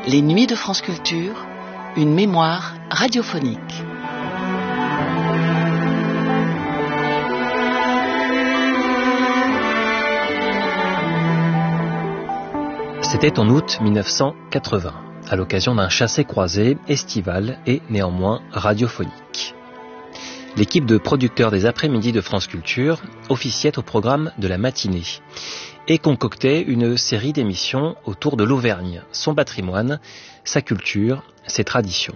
Les Nuits de France Culture, une mémoire radiophonique. C'était en août 1980, à l'occasion d'un chassé-croisé estival et néanmoins radiophonique. L'équipe de producteurs des après-midi de France Culture officiait au programme de la matinée et concoctait une série d'émissions autour de l'Auvergne, son patrimoine, sa culture, ses traditions.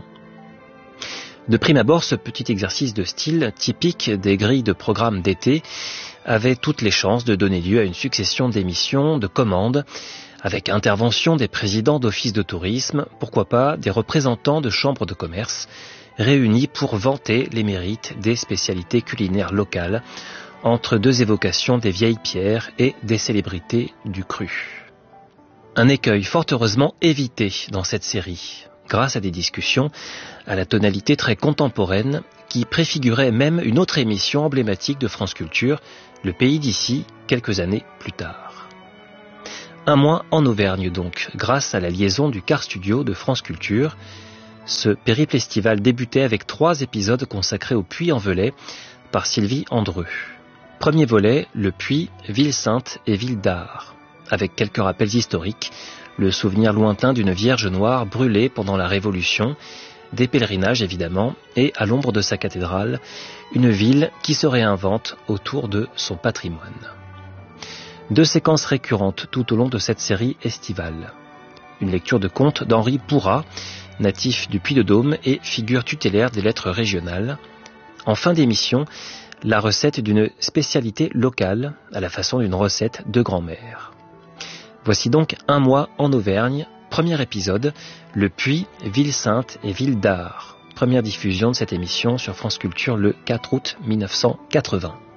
De prime abord, ce petit exercice de style, typique des grilles de programmes d'été, avait toutes les chances de donner lieu à une succession d'émissions, de commandes, avec intervention des présidents d'offices de tourisme, pourquoi pas des représentants de chambres de commerce, réunis pour vanter les mérites des spécialités culinaires locales, entre deux évocations des vieilles pierres et des célébrités du cru. Un écueil fort heureusement évité dans cette série, grâce à des discussions à la tonalité très contemporaine qui préfigurait même une autre émission emblématique de France Culture, Le Pays d'ici, quelques années plus tard. Un mois en Auvergne donc, grâce à la liaison du Car Studio de France Culture. Ce périple estival débutait avec 3 épisodes consacrés au Puy-en-Velay par Sylvie Andreu. Premier volet, le Puy, ville sainte et ville d'art, avec quelques rappels historiques, le souvenir lointain d'une Vierge noire brûlée pendant la Révolution, des pèlerinages évidemment, et à l'ombre de sa cathédrale, une ville qui se réinvente autour de son patrimoine. 2 séquences récurrentes tout au long de cette série estivale. Une lecture de contes d'Henri Pourrat, natif du Puy-de-Dôme et figure tutélaire des lettres régionales. En fin d'émission, la recette d'une spécialité locale, à la façon d'une recette de grand-mère. Voici donc un mois en Auvergne, premier épisode, le Puy, ville sainte et ville d'art. Première diffusion de cette émission sur France Culture le 4 août 1980.